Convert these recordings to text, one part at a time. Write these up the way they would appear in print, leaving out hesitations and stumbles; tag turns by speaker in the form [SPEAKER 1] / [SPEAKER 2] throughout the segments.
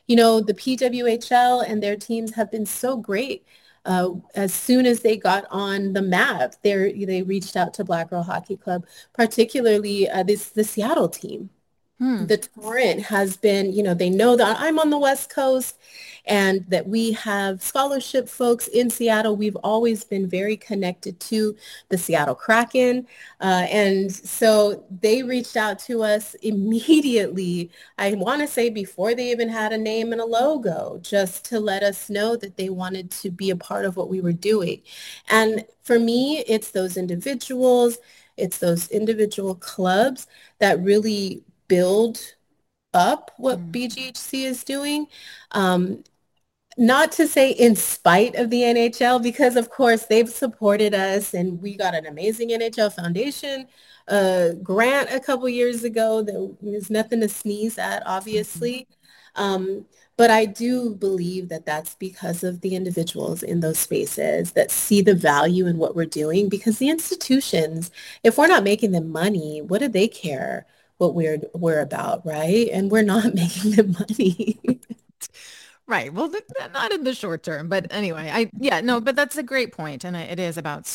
[SPEAKER 1] the PWHL and their teams have been so great. As soon as they got on the map, they reached out to Black Girl Hockey Club, particularly the Seattle team.
[SPEAKER 2] Hmm.
[SPEAKER 1] The Torrent has been, they know that I'm on the West Coast and that we have scholarship folks in Seattle. We've always been very connected to the Seattle Kraken. And so they reached out to us immediately. I want to say before they even had a name and a logo, just to let us know that they wanted to be a part of what we were doing. And for me, it's those individual clubs that really build up what
[SPEAKER 2] Hmm.
[SPEAKER 1] BGHC is doing. Um, Not to say in spite of the NHL, because of course they've supported us and we got an amazing NHL Foundation grant a couple years ago. There's nothing to sneeze at,
[SPEAKER 2] Mhm.
[SPEAKER 1] obviously. Um, but I do believe that that's because of the individuals in those spaces that see the value in what we're doing, because the institutions, if we're not making them money, what do they care what we're about, right? And we're not making them money.
[SPEAKER 2] Right. Well, not in the short term, but anyway, yeah, no, but that's a great point. And it is about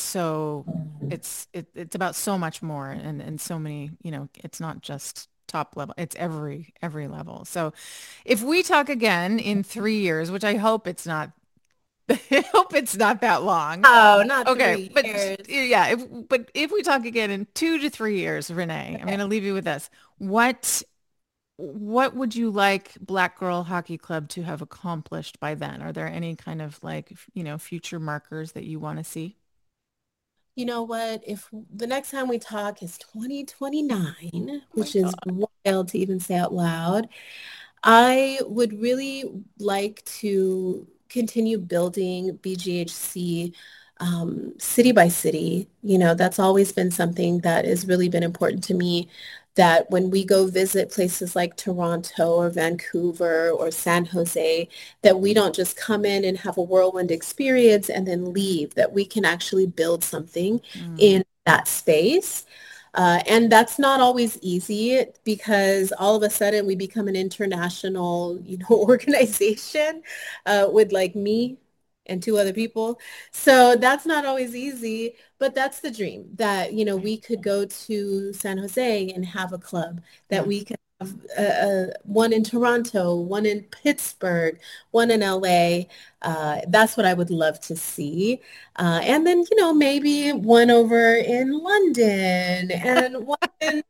[SPEAKER 2] it's about so much more and so many, it's not just top level, it's every level. So if we talk again in 3 years, which I hope it's not, I hope it's not that long.
[SPEAKER 1] Oh, not
[SPEAKER 2] Okay.
[SPEAKER 1] three
[SPEAKER 2] But
[SPEAKER 1] years.
[SPEAKER 2] yeah, if we talk again in 2 to 3 years, Renee, I'm going to leave you with this. What what would you like Black Girl Hockey Club to have accomplished by then? Are there any kind of future markers that you want to see?
[SPEAKER 1] You know what? If the next time we talk is 2029,
[SPEAKER 2] Oh my
[SPEAKER 1] which is
[SPEAKER 2] God.
[SPEAKER 1] wild to even say out loud, I would really like to continue building BGHC city by city. That's always been something that has really been important to me, that when we go visit places like Toronto or Vancouver or San Jose, that we don't just come in and have a whirlwind experience and then leave, that we can actually build something
[SPEAKER 2] Mm,
[SPEAKER 1] in that space. And that's not always easy, because all of a sudden we become an international, organization with like me and two other people. So that's not always easy, but that's the dream, that,
[SPEAKER 2] right.
[SPEAKER 1] we could go to San Jose and have a club, that
[SPEAKER 2] Yeah.
[SPEAKER 1] we could have one in Toronto, one in Pittsburgh, one in LA. That's what I would love to see. And then, maybe one over in London and one in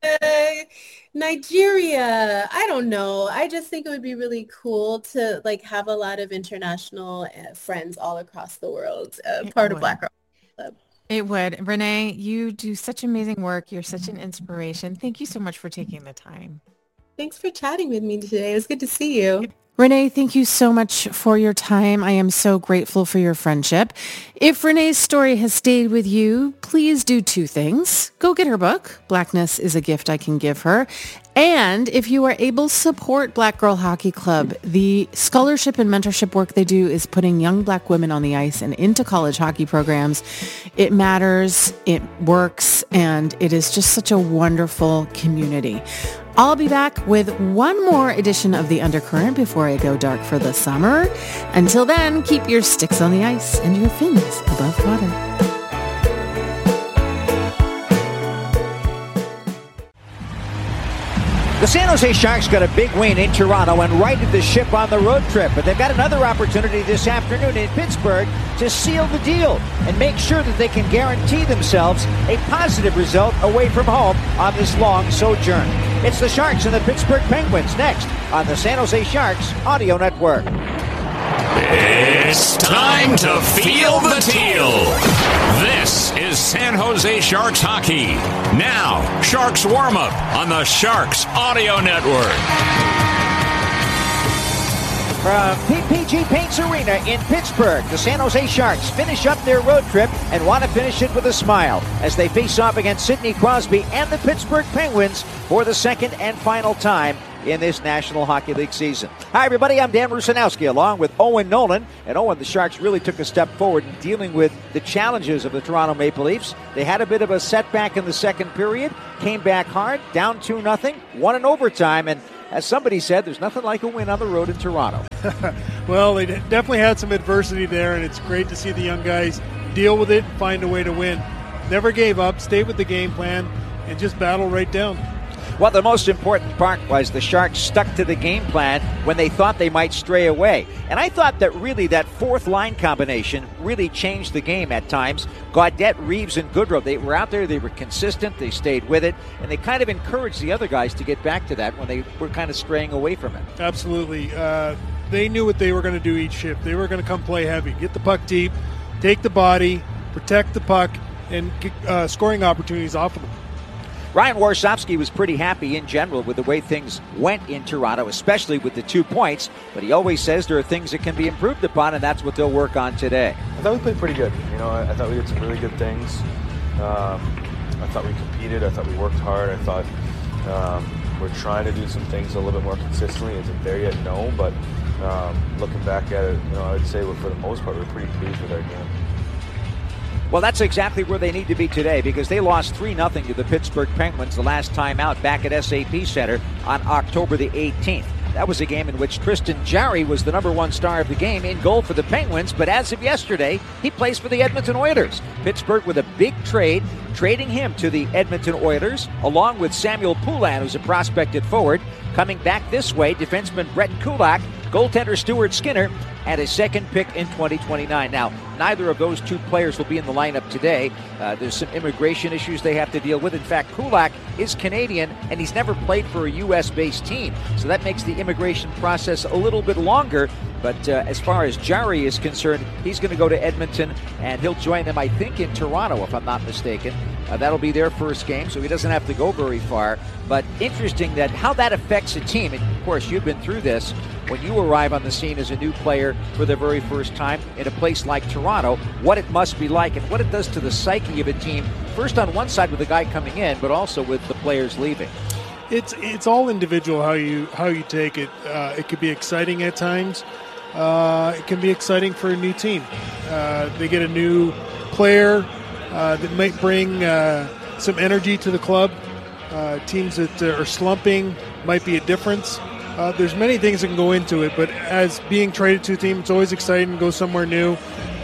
[SPEAKER 1] Nigeria. I don't know. I just think it would be really cool to like have a lot of international friends all across the world,
[SPEAKER 2] It
[SPEAKER 1] part of
[SPEAKER 2] would.
[SPEAKER 1] Black Girl Club.
[SPEAKER 2] It would. Renee, you do such amazing work. You're such an inspiration. Thank you so much for taking the time.
[SPEAKER 1] Thanks for chatting with me today. It was good to see you.
[SPEAKER 2] Renee, thank you so much for your time. I am so grateful for your friendship. If Renee's story has stayed with you, please do two things. Go get her book, Blackness is a Gift I Can Give Her. And if you are able, support Black Girl Hockey Club. The scholarship and mentorship work they do is putting young Black women on the ice and into college hockey programs. It matters, it works, and it is just such a wonderful community. I'll be back with one more edition of The Undercurrent before I go dark for the summer. Until then, keep your sticks on the ice and your fins above water.
[SPEAKER 3] The San Jose Sharks got a big win in Toronto and righted the ship on the road trip. But they've got another opportunity this afternoon in Pittsburgh to seal the deal and make sure that they can guarantee themselves a positive result away from home on this long sojourn. It's the Sharks and the Pittsburgh Penguins next on the San Jose Sharks Audio Network.
[SPEAKER 4] It's time to feel the teal. This is San Jose Sharks hockey. Now, Sharks warm-up on the Sharks Audio Network.
[SPEAKER 3] From PPG Paints Arena in Pittsburgh, the San Jose Sharks finish up their road trip and want to finish it with a smile as they face off against Sidney Crosby and the Pittsburgh Penguins for the second and final time in this National Hockey League season. Hi, everybody. I'm Dan Rusanowski along with Owen Nolan. And Owen, the Sharks really took a step forward in dealing with the challenges of the Toronto Maple Leafs. They had a bit of a setback in the second period, came back hard, down 2-0, won in overtime, and as somebody said, there's nothing like a win on the road in Toronto.
[SPEAKER 5] Well, they definitely had some adversity there, and it's great to see the young guys deal with it and find a way to win. Never gave up, stayed with the game plan, and just battle right down.
[SPEAKER 3] Well, the most important part was the Sharks stuck to the game plan when they thought they might stray away. And I thought that really that fourth line combination really changed the game at times. Gaudette, Reeves, and Goodrow, they were out there, they were consistent, they stayed with it, and they kind of encouraged the other guys to get back to that when they were kind of straying away from it.
[SPEAKER 5] Absolutely. They knew what they were going to do each shift. They were going to come play heavy, get the puck deep, take the body, protect the puck, and get scoring opportunities off of them.
[SPEAKER 3] Ryan Warsofsky was pretty happy in general with the way things went in Toronto, especially with the 2 points. But he always says there are things that can be improved upon, and that's what they'll work on today.
[SPEAKER 6] I thought we played pretty good. I thought we did some really good things. I thought we competed. I thought we worked hard. I thought we're trying to do some things a little bit more consistently. Is it there yet? No. But looking back at it, I would say for the most part, we're pretty pleased with our game.
[SPEAKER 3] Well, that's exactly where they need to be today because they lost 3-0 to the Pittsburgh Penguins the last time out back at SAP Center on October the 18th. That was a game in which Tristan Jarry was the number one star of the game in goal for the Penguins, but as of yesterday, he plays for the Edmonton Oilers. Pittsburgh with a big trade, trading him to the Edmonton Oilers, along with Samuel Poulin, who's a prospected forward. Coming back this way, defenseman Brett Kulak, goaltender Stuart Skinner, and a second pick in 2029. Now, neither of those two players will be in the lineup today. There's some immigration issues they have to deal with. In fact, Kulak is Canadian, and he's never played for a U.S.-based team. So that makes the immigration process a little bit longer. But as far as Jarry is concerned, he's going to go to Edmonton, and he'll join them, I think, in Toronto, if I'm not mistaken. That'll be their first game, so he doesn't have to go very far. But interesting that how that affects a team. And, of course, you've been through this. When you arrive on the scene as a new player for the very first time in a place like Toronto, what it must be like and what it does to the psyche of a team, first on one side with the guy coming in, but also with the players leaving.
[SPEAKER 5] It's all individual how you take it. It could be exciting at times. It can be exciting for a new team. They get a new player that might bring some energy to the club. Teams that are slumping might be a difference. There's many things that can go into it, but as being traded to a team, it's always exciting to go somewhere new,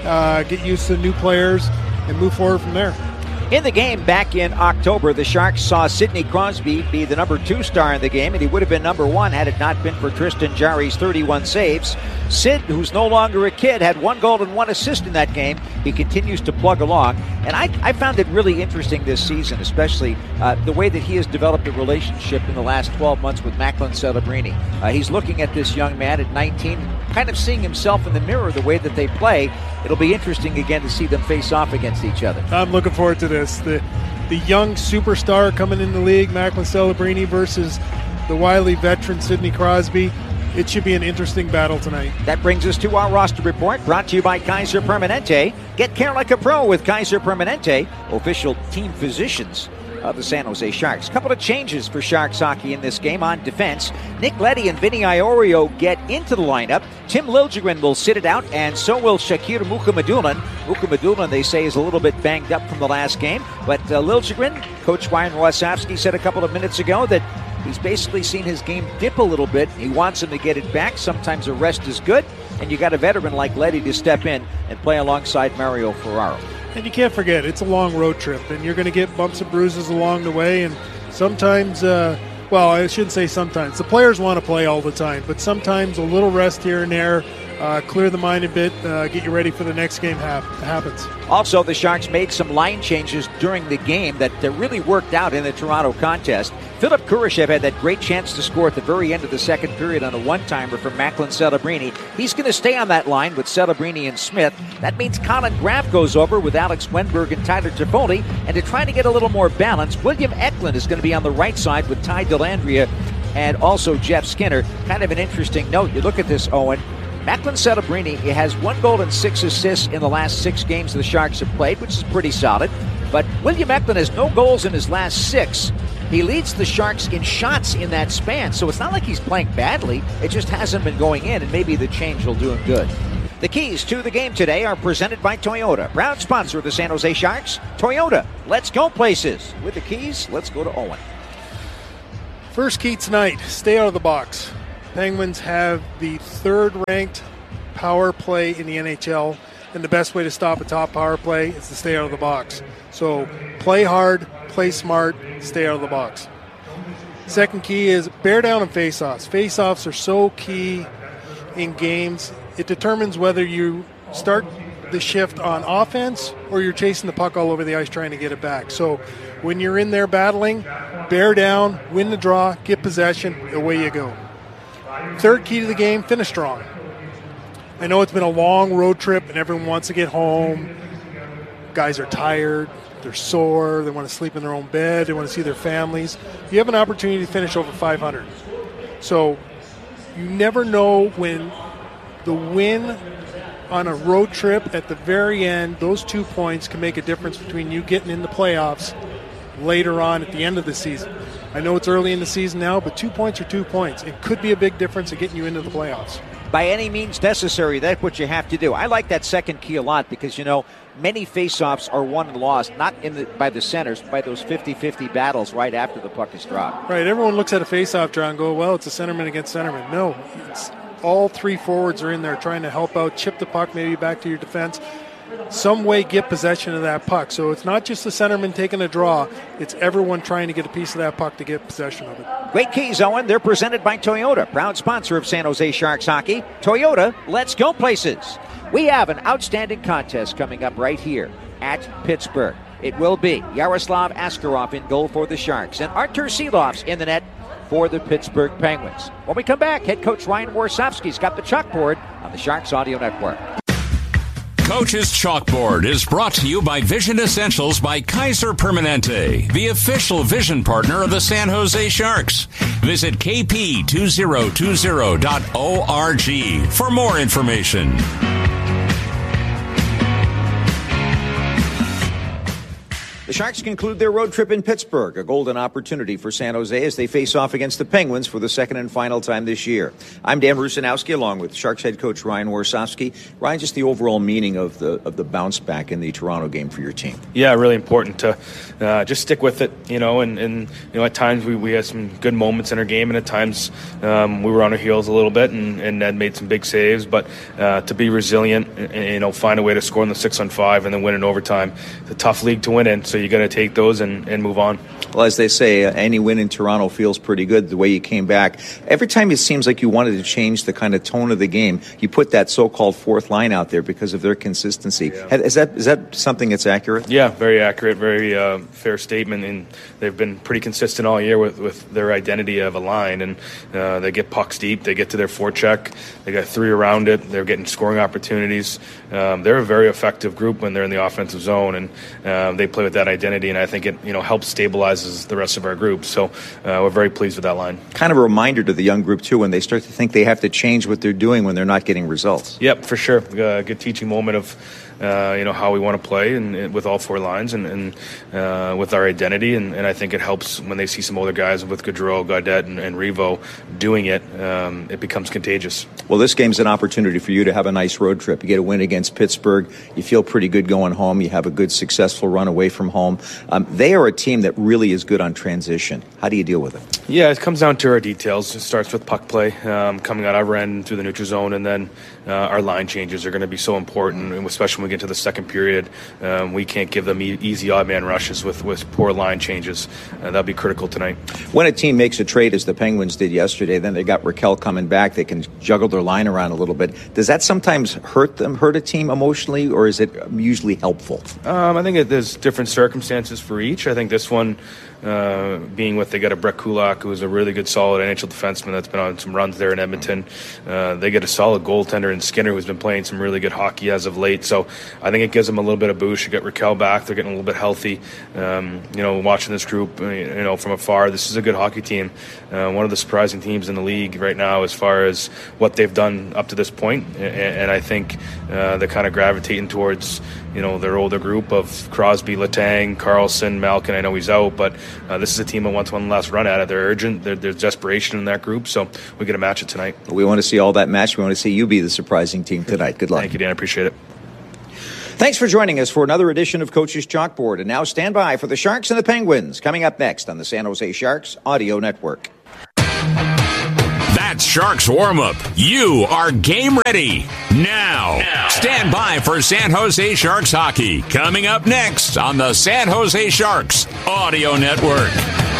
[SPEAKER 5] get used to new players, and move forward from there.
[SPEAKER 3] In the game back in October, the Sharks saw Sidney Crosby be the number 2 star in the game, and he would have been number 1 had it not been for Tristan Jarry's 31 saves. Sid, who's no longer a kid, had 1 goal and 1 assist in that game. He continues to plug along, and I found it really interesting this season, especially the way that he has developed a relationship in the last 12 months with Macklin Celebrini. He's looking at this young man at 19, kind of seeing himself in the mirror the way that they play. It'll be interesting again to see them face off against each other.
[SPEAKER 5] I'm looking forward to this. The young superstar coming in the league, Macklin Celebrini, versus the wily veteran Sidney Crosby. It should be an interesting battle tonight.
[SPEAKER 3] That brings us to our roster report, brought to you by Kaiser Permanente. Get care like a pro with Kaiser Permanente, official team physicians of the San Jose Sharks. Couple of changes for Sharks hockey in this game on defense. Nick Leddy and Vinny Iorio get into the lineup. Tim Liljegren will sit it out, and so will Shakir Mukhamadullin. Mukhamadullin, they say, is a little bit banged up from the last game, but Liljegren, Coach Ryan Warsofsky said a couple of minutes ago that he's basically seen his game dip a little bit. He wants him to get it back. Sometimes a rest is good, and you got a veteran like Leddy to step in and play alongside Mario Ferraro.
[SPEAKER 5] And you can't forget, it's a long road trip, and you're going to get bumps and bruises along the way, and sometimes, well, I shouldn't say sometimes. The players want to play all the time, but sometimes a little rest here and there, clear the mind a bit, get you ready for the next game happens.
[SPEAKER 3] Also, the Sharks made some line changes during the game that really worked out in the Toronto contest. Philip Kurashev had that great chance to score at the very end of the second period on a one-timer from Macklin Celebrini. He's going to stay on that line with Celebrini and Smith. That means Colin Graf goes over with Alex Wenberg and Tyler Toffoli. And to try to get a little more balance, William Eklund is going to be on the right side with Ty Dellandrea and also Jeff Skinner. Kind of an interesting note. You look at this, Owen. Macklin Celebrini has 1 goal and 6 assists in the last 6 games the Sharks have played, which is pretty solid. But William Eklund has no goals in his last 6. He leads the Sharks in shots in that span, so it's not like he's playing badly. It just hasn't been going in, and maybe the change will do him good. The keys to the game today are presented by Toyota, proud sponsor of the San Jose Sharks. Toyota, let's go places. With the keys, let's go to Owen.
[SPEAKER 5] First key tonight, stay out of the box. Penguins have the third-ranked power play in the NHL, and the best way to stop a top power play is to stay out of the box. So play hard, play smart, stay out of the box. Second key is bear down on face-offs. Face-offs are so key in games. It determines whether you start the shift on offense or you're chasing the puck all over the ice trying to get it back. So when you're in there battling, bear down, win the draw, get possession, away you go. Third key to the game, finish strong. I know it's been a long road trip and everyone wants to get home. Guys are tired, they're sore, they want to sleep in their own bed, they want to see their families. You have an opportunity to finish over 500. So you never know when the win on a road trip at the very end, those 2 points can make a difference between you getting in the playoffs later on at the end of the season. I know it's early in the season now, but 2 points are 2 points. It could be a big difference in getting you into the playoffs.
[SPEAKER 3] By any means necessary, that's what you have to do. I like that second key a lot because, many faceoffs are won and lost, not by the centers, by those 50-50 battles right after the puck is dropped.
[SPEAKER 5] Right, everyone looks at a faceoff draw and go, well, it's a centerman against centerman. No, it's all three forwards are in there trying to help out, chip the puck maybe back to your defense, some way get possession of that puck. So it's not just the centerman taking a draw, it's everyone trying to get a piece of that puck to get possession of it.
[SPEAKER 3] Great keys, Owen. They're presented by Toyota, proud sponsor of San Jose Sharks hockey. Toyota, let's go places. We have an outstanding contest coming up right here at Pittsburgh. It will be Yaroslav Askarov in goal for the Sharks and Artur Silovs in the net for the Pittsburgh Penguins. When we come back, head coach Ryan Warsofsky's got the chalkboard on the Sharks Audio Network.
[SPEAKER 4] Coach's Chalkboard is brought to you by Vision Essentials by Kaiser Permanente, the official vision partner of the San Jose Sharks. Visit kp2020.org for more information.
[SPEAKER 3] The Sharks conclude their road trip in Pittsburgh, a golden opportunity for San Jose as they face off against the Penguins for the second and final time this year. I'm Dan Rusanowski along with Sharks head coach Ryan Warsofsky. Ryan, just the overall meaning of the bounce back in the Toronto game for your team.
[SPEAKER 6] Yeah, really important to just stick with it, and at times we had some good moments in our game, and at times we were on our heels a little bit and Ned made some big saves, but to be resilient and find a way to score in the 6-on-5 and then win in overtime. It's a tough league to win in, so you got to take those and move on.
[SPEAKER 3] Well, as they say, any win in Toronto feels pretty good the way you came back. Every time it seems like you wanted to change the kind of tone of the game, you put that so-called fourth line out there because of their consistency. Yeah. Is that something that's accurate?
[SPEAKER 6] Yeah, very accurate, very fair statement. And they've been pretty consistent all year with their identity of a line. And they get pucks deep, they get to their forecheck, they got three around it, they're getting scoring opportunities. They're a very effective group when they're in the offensive zone, and they play with that identity, and I think it helps stabilizes the rest of our group. So we're very pleased with that line.
[SPEAKER 3] Kind of a reminder to the young group too when they start to think they have to change what they're doing when they're not getting results.
[SPEAKER 6] Yep, for sure. A good teaching moment of how we want to play and with all four lines and with our identity, and I think it helps when they see some older guys with Gaudreau, Gaudette, and Revo doing it. It becomes contagious.
[SPEAKER 3] Well, this game's an opportunity for you to have a nice road trip. You get a win against Pittsburgh. You feel pretty good going home. You have a good, successful run away from home. They are a team that really is good on transition. How do you deal with it?
[SPEAKER 6] Yeah, it comes down to our details. It starts with puck play, coming out our end through the neutral zone, and then our line changes are going to be so important, and especially when we get to the second period. We can't give them easy odd man rushes with poor line changes. That'll be critical tonight. When
[SPEAKER 3] a team makes a trade, as the Penguins did yesterday, then they got Raquel coming back, they can juggle their line around a little bit. Does that sometimes hurt a team emotionally, or is it usually helpful?
[SPEAKER 6] I think there's different circumstances for each. I think this one, being they got a Brett Kulak, who is a really good, solid NHL defenseman that's been on some runs there in Edmonton. They get a solid goaltender in Skinner, who's been playing some really good hockey as of late. So I think it gives them a little bit of boost. You get Raquel back; they're getting a little bit healthy. Watching this group, from afar, this is a good hockey team. One of the surprising teams in the league right now, as far as what they've done up to this point. And I think they're kind of gravitating towards their older group of Crosby, Letang, Carlson, Malkin. I know he's out, but this is a team that wants one last run at it. They're urgent. There's desperation in that group, so we get to match it tonight.
[SPEAKER 3] We want to see all that match. We want to see you be the surprising team tonight. Good luck.
[SPEAKER 6] Thank you, Dan. I appreciate it.
[SPEAKER 3] Thanks for joining us for another edition of Coach's Chalkboard. And now stand by for the Sharks and the Penguins, coming up next on the San Jose Sharks Audio Network.
[SPEAKER 4] That's Sharks Warm-Up. You are game ready. Now, stand by for San Jose Sharks hockey. Coming up next on the San Jose Sharks Audio Network.